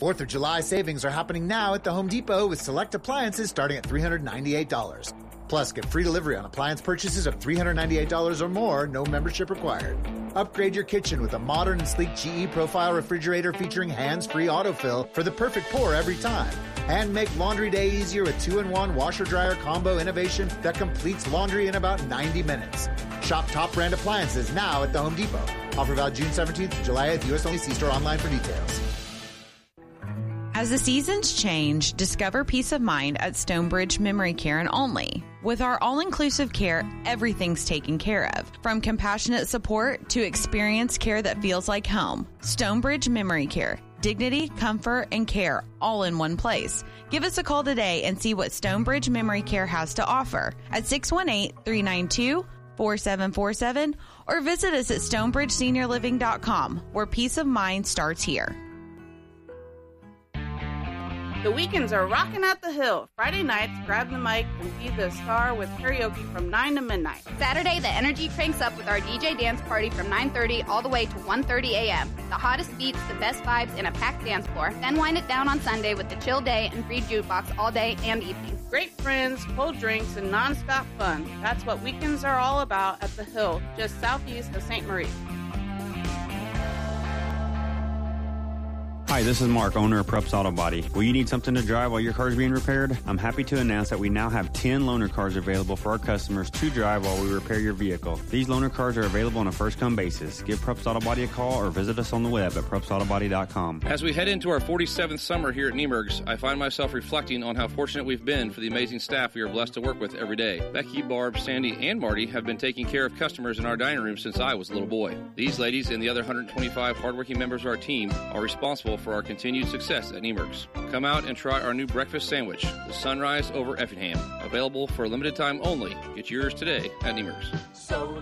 4th of July savings are happening now at the Home Depot with select appliances starting at $398. Plus, get free delivery on appliance purchases of $398 or more, no membership required. Upgrade your kitchen with a modern and sleek GE Profile refrigerator featuring hands-free autofill for the perfect pour every time. And make laundry day easier with 2-in-1 washer-dryer combo innovation that completes laundry in about 90 minutes. Shop top brand appliances now at the Home Depot. Offer valid June 17th to July 8th. U.S. only. See store online for details. As the seasons change, discover peace of mind at Stonebridge Memory Care and Only. With our all-inclusive care, everything's taken care of. From compassionate support to experienced care that feels like home. Stonebridge Memory Care. Dignity, comfort, and care all in one place. Give us a call today and see what Stonebridge Memory Care has to offer at 618-392-4747 or visit us at stonebridgeseniorliving.com, where peace of mind starts here. The weekends are rocking at the Hill. Friday nights, grab the mic and be the star with karaoke from 9 to midnight. Saturday, the energy cranks up with our DJ dance party from 9:30 all the way to 1:30 a.m. The hottest beats, the best vibes, and a packed dance floor. Then wind it down on Sunday with the chill day and free jukebox all day and evening. Great friends, cold drinks, and non-stop fun. That's what weekends are all about at the Hill, just southeast of St. Marie. Hi, this is Mark, owner of Prupp's Auto Body. Will you need something to drive while your car is being repaired? I'm happy to announce that we now have 10 loaner cars available for our customers to drive while we repair your vehicle. These loaner cars are available on a first-come basis. Give Prupp's Auto Body a call or visit us on the web at pruppsautobody.com. As we head into our 47th summer here at Niemerg's, I find myself reflecting on how fortunate we've been for the amazing staff we are blessed to work with every day. Becky, Barb, Sandy, and Marty have been taking care of customers in our dining room since I was a little boy. These ladies and the other 125 hardworking members of our team are responsible for our continued success at Niemerg's. Come out and try our new breakfast sandwich, the Sunrise over Effingham. Available for a limited time only. Get yours today at Niemerg's. So